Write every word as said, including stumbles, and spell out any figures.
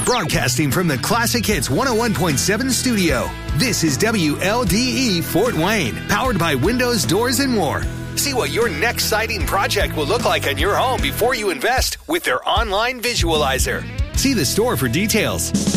Broadcasting from the Classic Hits one oh one point seven studio, this is W L D E Fort Wayne, powered by Windows, Doors, and more. See what your next siding project will look like in your home before you invest with their online visualizer. See the store for details.